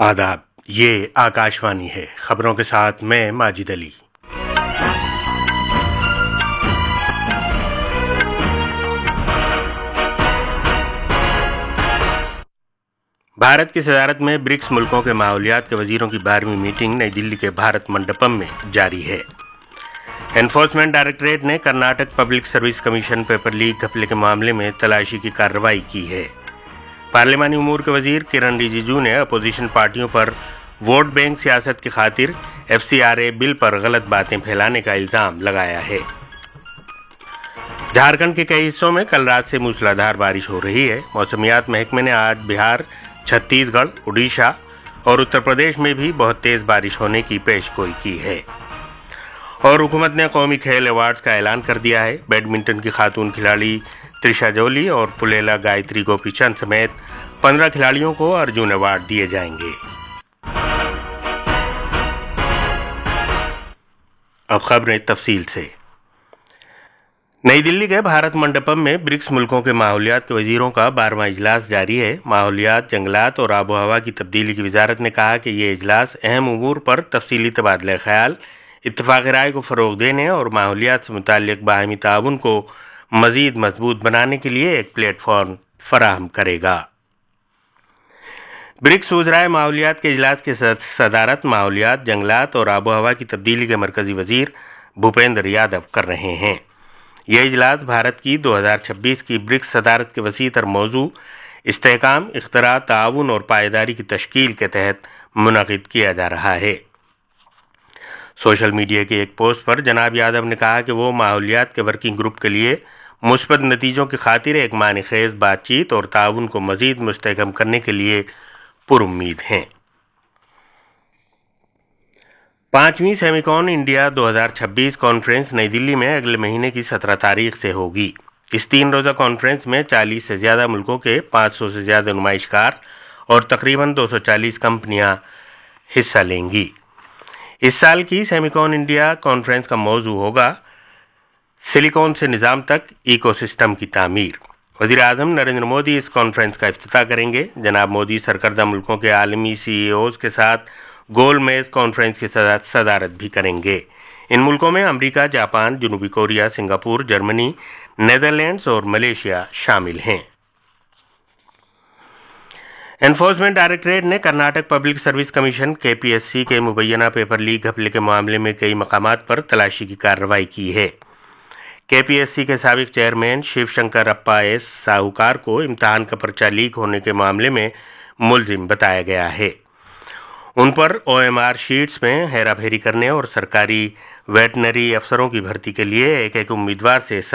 आदाब, ये आकाशवाणी है। खबरों के साथ मैं माजिद अली। भारत की सदारत में ब्रिक्स मुल्कों के माहौलियात के वजीरों की 12वीं मीटिंग नई दिल्ली के भारत मंडपम में जारी है। एनफोर्समेंट डायरेक्टरेट ने Karnataka public service commission paper leak घपले के मामले में तलाशी की कार्रवाई की है। पार्लिमानी उमूर के वजीर किरण रिजिजू ने अपोजिशन पार्टियों पर वोट बैंक सियासत की खातिर FCRA बिल पर गलत बातें फैलाने का इल्जाम लगाया है। झारखंड के कई हिस्सों में कल रात से मूसलाधार बारिश हो रही है। मौसमियात महकमे ने आज बिहार, छत्तीसगढ़, उड़ीसा और उत्तर प्रदेश में भी बहुत तेज बारिश होने की पेशगोई की है। और हुकूमत ने कौमी खेल अवार्ड्स का ऐलान कर दिया है। बैडमिंटन की खातून खिलाड़ी त्रिशा जोली और पुलेला गायत्री गोपीचंद समेत 15 खिलाड़ियों को अर्जुन अवार्ड दिए जाएंगे। अब खबरें तफसील से। नई दिल्ली के भारत मंडपम में ब्रिक्स मुल्कों के माहौलियात के वजीरों का 12वां इजलास जारी है। माहौलियात, जंगलात और आबो हवा की तब्दीली की वजारत ने कहा कि ये इजलास अहम उमूर पर तफसीली तबादला ख्याल, इत्तफाक़ राय को फ़रोग़ देने और माहौलियात से मुताल्लिक़ बाहमी ताउन को मज़ीद मजबूत बनाने के लिए एक प्लेटफॉर्म फराहम करेगा। ब्रिक्स वज़राए माहौलियात के इजलास की सदारत माहौलियात, जंगलात और आबो हवा की तब्दीली के मरकज़ी वज़ीर भूपेंद्र यादव कर रहे हैं। यह इजलास भारत की 2026 की ब्रिक्स सदारत के वसीतर मौजू इस्तेहकाम, इख्तरा, ताउन और पायदारी की तश्कील के तहत मुनक़िद किया जा रहा है। सोशल मीडिया के एक पोस्ट पर जनाब यादव ने कहा कि वो माहौलियात के वर्किंग ग्रुप के लिए मुस्बत नतीजों की खातिर एक मानी-खेज़ बातचीत और ताउन को मज़ीद मुस्तहकम करने के लिए पुरुम्मीद हैं। 5वीं सेमिकॉन इंडिया 2026 कॉन्फ्रेंस नई दिल्ली में अगले महीने की 17 तारीख से होगी। इस 3 रोज़ा कॉन्फ्रेंस में 40 से ज़्यादा मुल्कों के 500 से ज़्यादा नुमाइशकार और तकरीबन 240 कंपनियां हिस्सा लेंगी। इस साल की सेमिकॉन इंडिया कॉन्फ्रेंस का मौजू होगा सिलिकॉन से निज़ाम तक इकोसिस्टम की तामीर। वज़ीर-ए-आज़म नरेंद्र मोदी इस कॉन्फ्रेंस का इफ्तिताह करेंगे। जनाब मोदी सरकर्दा मुल्कों के आलमी CEOs के साथ गोल मेज कॉन्फ्रेंस की सदारत भी करेंगे। इन मुल्कों में अमेरिका, जापान, जनूबी कोरिया, सिंगापुर, जर्मनी, नेदरलैंड्स और मलेशिया शामिल हैं। एनफोर्समेंट डायरेक्टरेट ने Karnataka public service commission KPSC के मुबैना पेपर लीक घपले के मामले में कई मकामात पर तलाशी की कार्रवाई की है। KPSC के साबिक चेयरमैन शिव शंकर अप्पा S साहूकार को इम्तहान का पर्चा लीक होने के मामले में मुलजिम बताया गया है। उन पर OMR शीट्स में हेराफेरी करने और सरकारी वेटनरी अफसरों की भर्ती के लिए एक उम्मीदवार से